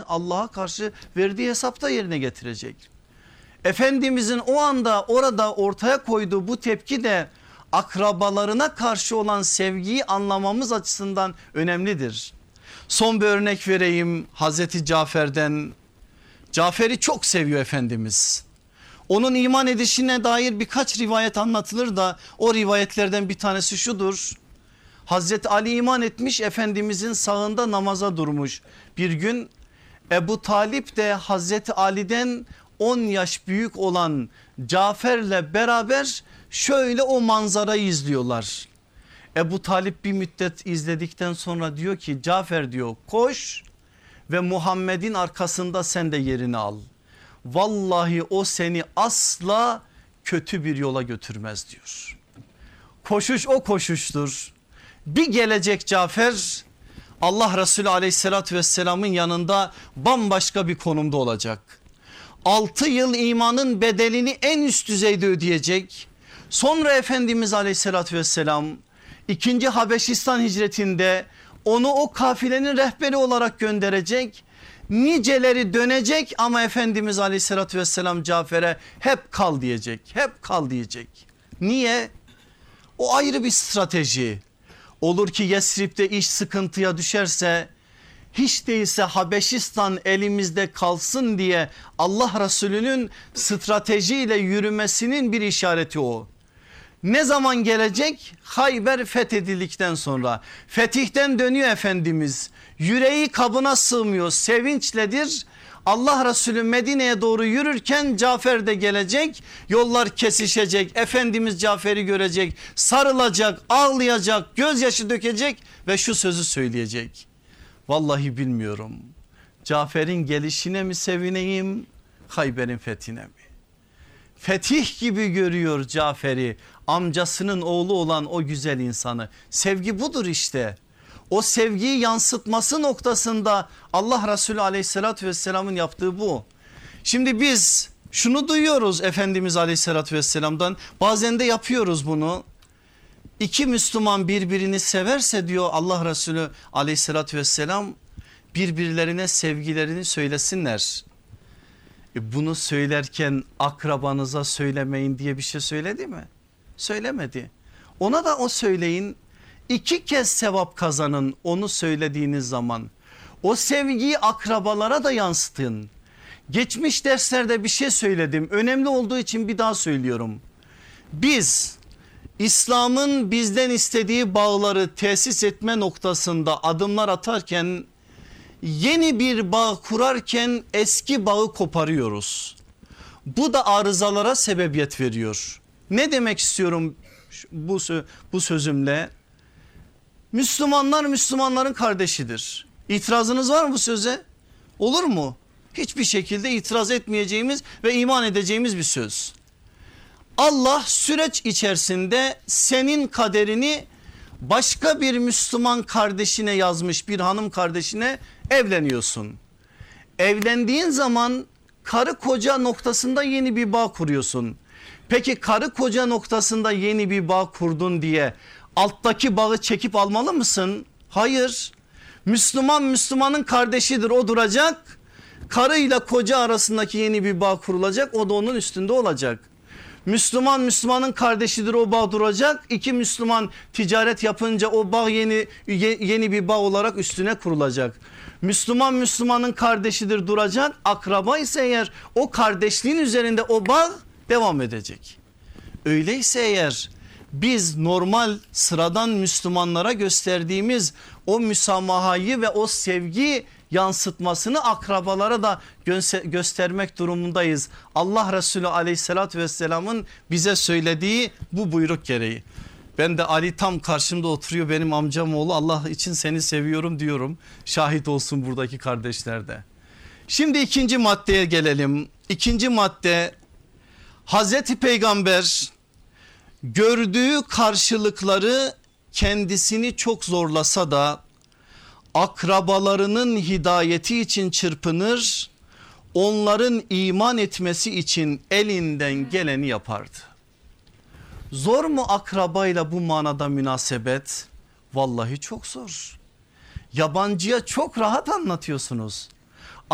Allah'a karşı verdiği hesapta yerine getirecek. Efendimizin o anda orada ortaya koyduğu bu tepki de akrabalarına karşı olan sevgiyi anlamamız açısından önemlidir. Son bir örnek vereyim Hazreti Cafer'den. Cafer'i çok seviyor Efendimiz. Onun iman edişine dair birkaç rivayet anlatılır da o rivayetlerden bir tanesi şudur. Hazreti Ali iman etmiş, Efendimizin sağında namaza durmuş. Bir gün Ebu Talip de Hazreti Ali'den 10 yaş büyük olan Cafer'le beraber şöyle o manzarayı izliyorlar. Ebu Talip bir müddet izledikten sonra diyor ki Cafer diyor koş ve Muhammed'in arkasında sen de yerini al. Vallahi o seni asla kötü bir yola götürmez diyor. Koşuş o koşuştur. Bir gelecek Cafer Allah Resulü aleyhissalatü vesselamın yanında bambaşka bir konumda olacak. 6 yıl imanın bedelini en üst düzeyde ödeyecek. Sonra Efendimiz aleyhissalatü vesselam 2. Habeşistan hicretinde onu o kafilenin rehberi olarak gönderecek. Niceleri dönecek ama Efendimiz aleyhissalatü vesselam Cafer'e hep kal diyecek. Hep kal diyecek. Niye? O ayrı bir strateji. Olur ki Yesrib'de iş sıkıntıya düşerse hiç değilse Habeşistan elimizde kalsın diye Allah Resulü'nün stratejiyle yürümesinin bir işareti o. Ne zaman gelecek? Hayber fethedildikten sonra. Fetihten dönüyor Efendimiz. Yüreği kabına sığmıyor, sevinçledir. Allah Resulü Medine'ye doğru yürürken Cafer de gelecek, yollar kesişecek. Efendimiz Cafer'i görecek, sarılacak, ağlayacak, gözyaşı dökecek ve şu sözü söyleyecek. Vallahi bilmiyorum, Cafer'in gelişine mi sevineyim, Hayber'in fethine mi? Fetih gibi görüyor Cafer'i, amcasının oğlu olan o güzel insanı. Sevgi budur işte. O sevgiyi yansıtması noktasında Allah Resulü aleyhissalatü vesselamın yaptığı bu. Şimdi biz şunu duyuyoruz Efendimiz aleyhissalatü vesselamdan, bazen de yapıyoruz bunu. İki Müslüman birbirini severse diyor Allah Resulü aleyhissalatü vesselam, birbirlerine sevgilerini söylesinler. Bunu söylerken akrabanıza söylemeyin diye bir şey söyledi mi? Söylemedi. Ona da o söyleyin. 2 kez sevap kazanın onu söylediğiniz zaman. O sevgiyi akrabalara da yansıtın. Geçmiş derslerde bir şey söyledim. Önemli olduğu için bir daha söylüyorum. Biz İslam'ın bizden istediği bağları tesis etme noktasında adımlar atarken, yeni bir bağ kurarken eski bağı koparıyoruz. Bu da arızalara sebebiyet veriyor. Ne demek istiyorum bu sözümle? Müslümanlar Müslümanların kardeşidir. İtirazınız var mı bu söze? Olur mu? Hiçbir şekilde itiraz etmeyeceğimiz ve iman edeceğimiz bir söz. Allah süreç içerisinde senin kaderini başka bir Müslüman kardeşine yazmış, bir hanım kardeşine evleniyorsun. Evlendiğin zaman karı koca noktasında yeni bir bağ kuruyorsun. Peki karı koca noktasında yeni bir bağ kurdun diye alttaki bağı çekip almalı mısın? Hayır. Müslüman Müslümanın kardeşidir, o duracak. Karıyla koca arasındaki yeni bir bağ kurulacak, o da onun üstünde olacak. Müslüman Müslümanın kardeşidir, o bağ duracak. 2 Müslüman ticaret yapınca o bağ yeni bir bağ olarak üstüne kurulacak. Müslüman Müslümanın kardeşidir, duracak. Akraba ise eğer o kardeşliğin üzerinde o bağ devam edecek. Öyleyse eğer biz normal sıradan Müslümanlara gösterdiğimiz o müsamahayı ve o sevgi yansıtmasını akrabalara da göstermek durumundayız. Allah Resulü aleyhissalatü vesselamın bize söylediği bu buyruk gereği. Ben de Ali tam karşımda oturuyor, benim amcam oğlu, Allah için seni seviyorum diyorum. Şahit olsun buradaki kardeşler de. Şimdi ikinci maddeye gelelim. İkinci madde, Hazreti Peygamber gördüğü karşılıkları kendisini çok zorlasa da akrabalarının hidayeti için çırpınır, onların iman etmesi için elinden geleni yapardı. Zor mu akrabayla bu manada münasebet? Vallahi çok zor. Yabancıya çok rahat anlatıyorsunuz.